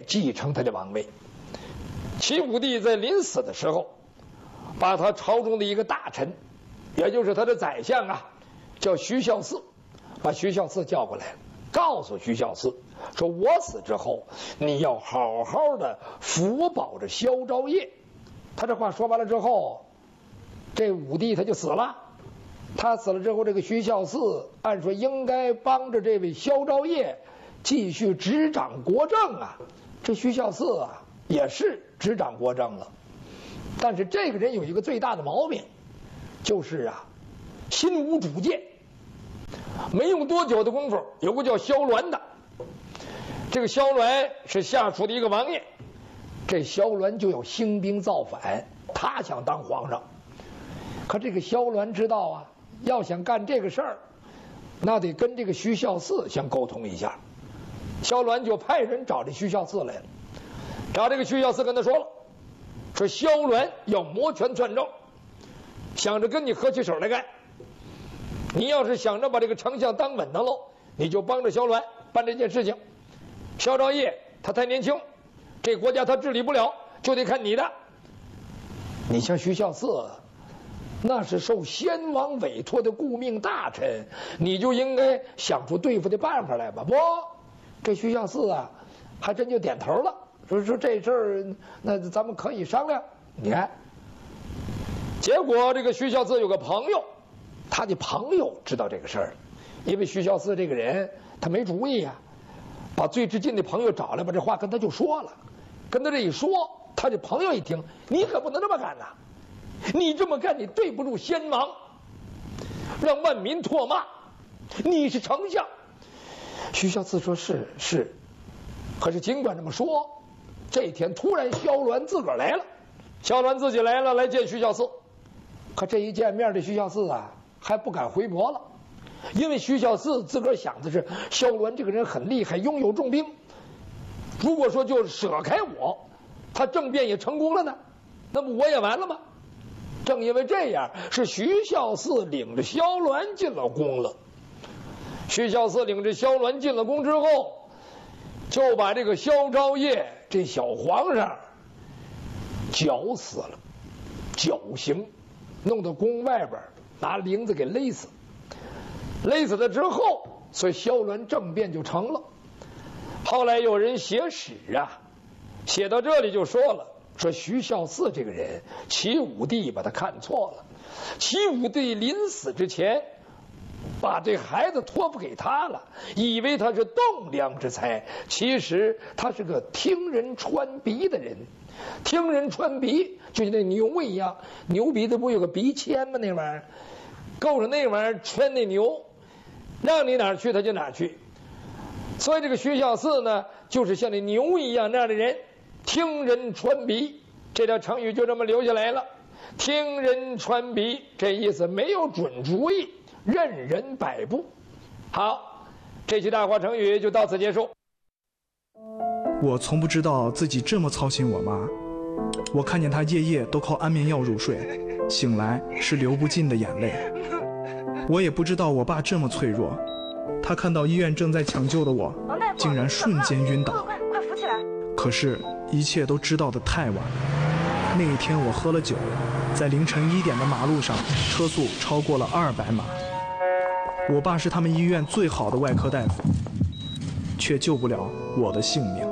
继承他的王位。齐武帝在临死的时候，把他朝中的一个大臣，也就是他的宰相啊，叫徐孝嗣，把徐孝嗣叫过来，告诉徐孝嗣说：“我死之后，你要好好的辅保着萧昭业。”他这话说完了之后，这武帝他就死了。他死了之后，这个徐孝嗣按说应该帮着这位萧昭业继续执掌国政啊。这徐孝嗣啊也是执掌国政了，但是这个人有一个最大的毛病，就是啊心无主见。没用多久的功夫，有个叫萧鸾的，这个萧鸾是下属的一个王爷，这萧鸾就要兴兵造反，他想当皇上。可这个萧鸾知道啊，要想干这个事儿，那得跟这个徐孝嗣相沟通一下。萧鸾就派人找这徐孝嗣来了，找这个徐孝嗣跟他说了，说萧鸾要摩拳攥肘，想着跟你合起手来干。你要是想着把这个丞相当稳当喽，你就帮着萧鸾办这件事情。萧昭业他太年轻，这国家他治理不了，就得看你的。你像徐孝嗣，那是受先王委托的顾命大臣，你就应该想出对付的办法来吧。不，这徐孝嗣啊，还真就点头了，说这事儿，那咱们可以商量。你看，结果这个徐孝嗣有个朋友，他的朋友知道这个事儿，因为徐孝嗣这个人他没主意呀，把最知近的朋友找来，把这话跟他就说了。跟他这一说，他这朋友一听，你可不能这么干呐！你这么干，你对不住先王，让万民唾骂。你是丞相。徐孝嗣说是，可是尽管这么说，这一天突然萧鸾自个儿来了，萧鸾自己来了，来见徐孝嗣。可这一见面，这徐孝嗣啊还不敢回驳了，因为徐孝嗣自个儿想的是，萧鸾这个人很厉害，拥有重兵，如果说就舍开我，他政变也成功了呢，那么我也完了吗？正因为这样，是徐孝嗣领着萧鸾进了宫了。徐孝嗣领着萧鸾进了宫之后，就把这个萧昭业这小皇上绞死了，绞刑，弄到宫外边拿铃子给勒死。勒死了之后，所以萧鸾政变就成了。后来有人写史啊，写到这里就说了，说徐孝嗣这个人，齐武帝把他看错了。齐武帝临死之前，把这孩子托付给他了，以为他是栋梁之才，其实他是个听人穿鼻的人。听人穿鼻就像那牛一样，牛鼻子不有个鼻签吗？那玩意儿够着那玩意儿圈那牛，让你哪儿去他就哪儿去。所以这个徐孝嗣呢，就是像那牛一样那样的人，听人穿鼻，这条成语就这么留下来了。听人穿鼻，这意思没有准主意，任人摆布。好，这期大话成语就到此结束。 我从不知道自己这么操心我妈，我看见她夜夜都靠安眠药入睡，醒来是流不尽的眼泪。我也不知道我爸这么脆弱，他看到医院正在抢救的我，竟然瞬间晕倒。 快扶起来！ 可是，一切都知道得太晚了。那一天我喝了酒，在凌晨1点的马路上，车速超过了200码。我爸是他们医院最好的外科大夫，却救不了我的性命。